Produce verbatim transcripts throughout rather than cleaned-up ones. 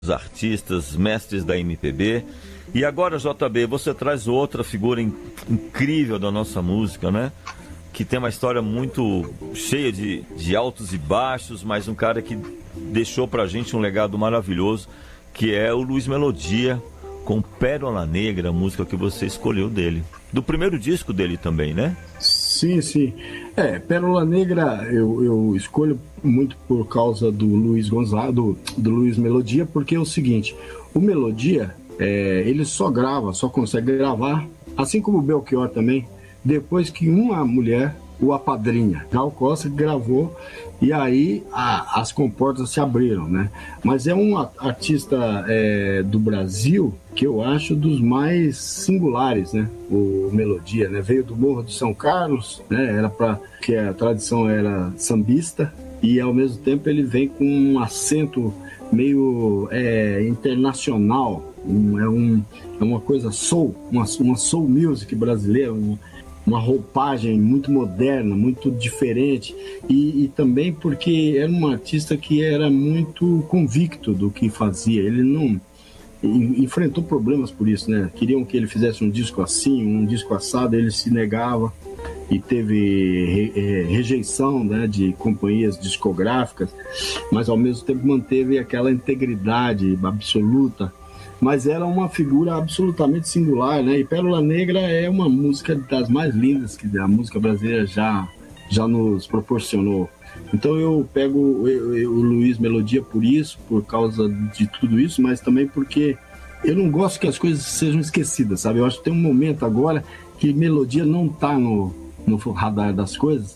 artistas, mestres da M P B. E agora, J B, você traz outra figura in- incrível da nossa música, né? Que tem uma história muito cheia de, de altos e baixos, mas um cara que deixou pra gente um legado maravilhoso, que é o Luiz Melodia, com Pérola Negra, a música que você escolheu dele. Do primeiro disco dele também, né? Sim, sim. É, Pérola Negra eu, eu escolho muito por causa do Luiz Gonzaga, do, do Luiz Melodia, porque é o seguinte, o Melodia, é, ele só grava, só consegue gravar, assim como o Belchior também, depois que uma mulher o apadrinha. Gal Costa gravou e aí a, as comportas se abriram, né? Mas é um artista é, do Brasil que eu acho dos mais singulares, né? O Melodia, né? Veio do Morro de São Carlos, né? Era para que a tradição era sambista e ao mesmo tempo ele vem com um acento meio é, internacional, um, é, um, é uma coisa soul, uma, uma soul music brasileira, um, uma roupagem muito moderna, muito diferente e, e também porque era um artista que era muito convicto do que fazia, ele não enfrentou problemas por isso, né? Queriam que ele fizesse um disco assim, um disco assado, ele se negava e teve re, rejeição, né, de companhias discográficas, mas ao mesmo tempo manteve aquela integridade absoluta. Mas era uma figura absolutamente singular, né? E Pérola Negra é uma música das mais lindas que a música brasileira já, já nos proporcionou. Então eu pego eu, eu, o Luiz Melodia por isso, por causa de tudo isso, mas também porque eu não gosto que as coisas sejam esquecidas, sabe? Eu acho que tem um momento agora que Melodia não está no, no radar das coisas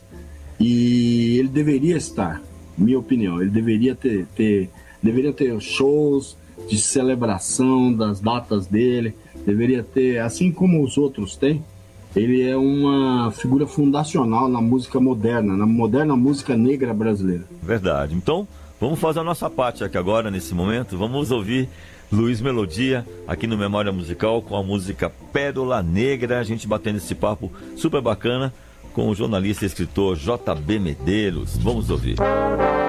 e ele deveria estar, minha opinião. Ele deveria ter, ter, deveria ter shows de celebração das datas dele, deveria ter, assim como os outros têm, ele é uma figura fundacional na música moderna, na moderna música negra brasileira. Verdade. Então, vamos fazer a nossa parte aqui agora, nesse momento. Vamos ouvir Luiz Melodia aqui no Memória Musical com a música Pérola Negra. A gente batendo esse papo super bacana com o jornalista e escritor J B Medeiros. Vamos ouvir.